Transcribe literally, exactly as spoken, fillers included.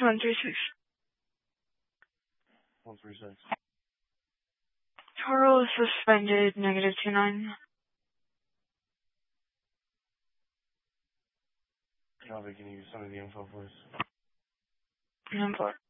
one three six. one three six. Total is suspended, negative two nine. Copy, can you send me the info, please? Number.